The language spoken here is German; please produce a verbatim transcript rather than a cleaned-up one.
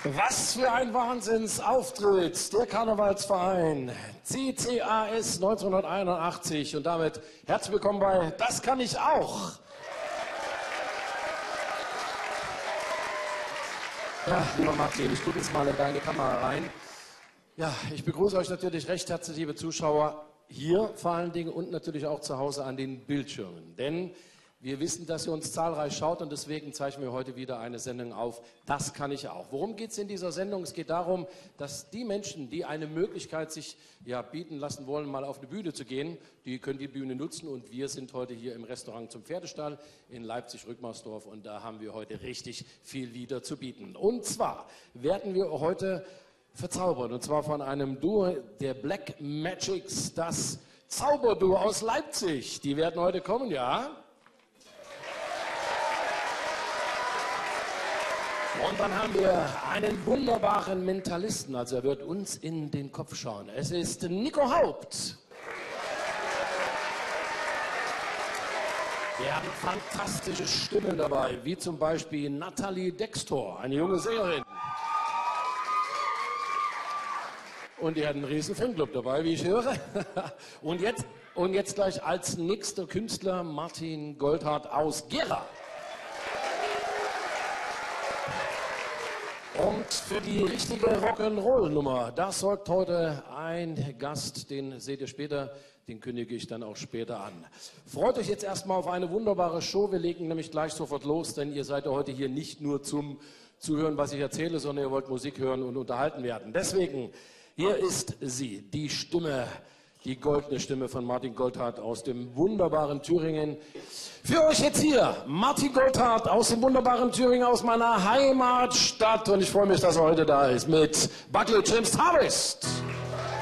Was für ein Wahnsinnsauftritt, der Karnevalsverein C C A S neunzehnhunderteinundachtzig und damit herzlich willkommen bei Das kann ich auch. Ja, lieber Martin, ich gucke jetzt mal in deine Kamera rein. Ja, ich begrüße euch natürlich recht herzlich, liebe Zuschauer, hier vor allen Dingen und natürlich auch zu Hause an den Bildschirmen. Denn wir wissen, dass ihr uns zahlreich schaut und deswegen zeichnen wir heute wieder eine Sendung auf. Das kann ich auch. Worum geht es in dieser Sendung? Es geht darum, dass die Menschen, die eine Möglichkeit sich ja, bieten lassen wollen, mal auf eine Bühne zu gehen, die können die Bühne nutzen. Und wir sind heute hier im Restaurant zum Pferdestall in Leipzig-Rückmarsdorf und da haben wir heute richtig viel wieder zu bieten. Und zwar werden wir heute verzaubern und zwar von einem Duo der Black Magics, das Zauberduo aus Leipzig. Die werden heute kommen, ja? Und dann haben wir einen wunderbaren Mentalisten, also er wird uns in den Kopf schauen. Es ist Nico Haupt. Wir haben fantastische Stimmen dabei, wie zum Beispiel Nathalie Dextor, eine junge Sängerin. Und die hat einen riesen Fanclub dabei, wie ich höre. Und jetzt, und jetzt gleich als nächster Künstler Martin Goldhardt aus Gera. Und für die richtige Rock'n'Roll-Nummer, da sorgt heute ein Gast, den seht ihr später, den kündige ich dann auch später an. Freut euch jetzt erstmal auf eine wunderbare Show, wir legen nämlich gleich sofort los, denn ihr seid ja heute hier nicht nur zum Zuhören, was ich erzähle, sondern ihr wollt Musik hören und unterhalten werden. Deswegen, hier ist sie, die Stimme, die goldene Stimme von Martin Goldhardt aus dem wunderbaren Thüringen. Für euch jetzt hier, Martin Goldhardt aus dem wunderbaren Thüringen, aus meiner Heimatstadt. Und ich freue mich, dass er heute da ist mit Buckley James Harvest.